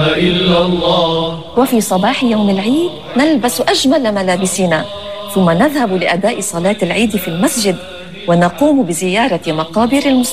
إلا الله. وفي صباح يوم العيد نلبس أجمل ملابسنا، ثم نذهب لأداء صلاة العيد في المسجد، ونقوم بزيارة مقابر المسلمين.